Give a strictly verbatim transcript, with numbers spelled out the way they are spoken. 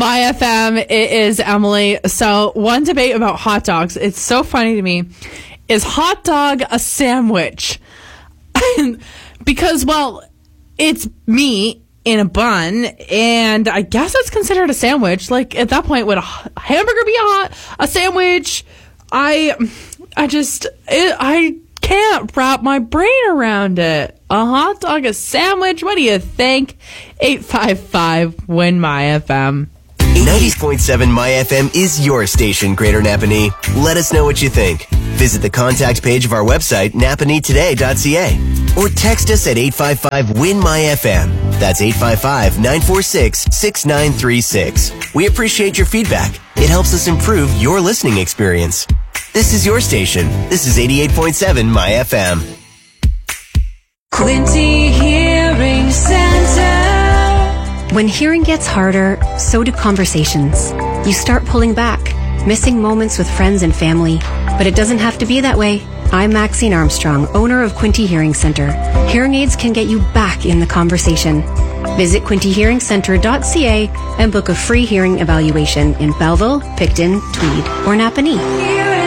My F M, it is Emily. So one debate about hot dogs, it's so funny to me. Is hot dog a sandwich? Because, well, it's meat in a bun, and I guess it's considered a sandwich. Like, at that point, would a hamburger be a hot a sandwich? I, I just, it, I can't wrap my brain around it. A hot dog, a sandwich? What do you think? eight five five, W I N, my F M. ninety point seven My F M is your station, Greater Napanee. Let us know what you think. Visit the contact page of our website, napanee today dot c a, or text us at eight five five, W I N, my F M. That's eight five five, nine four six, six nine three six. We appreciate your feedback. It helps us improve your listening experience. This is your station. This is eighty-eight point seven My F M. Quinte Hearing Center. When hearing gets harder, so do conversations. You start pulling back, missing moments with friends and family. But it doesn't have to be that way. I'm Maxine Armstrong, owner of Quinte Hearing Center. Hearing aids can get you back in the conversation. Visit quinte hearing center dot c a and book a free hearing evaluation in Belleville, Picton, Tweed, or Napanee.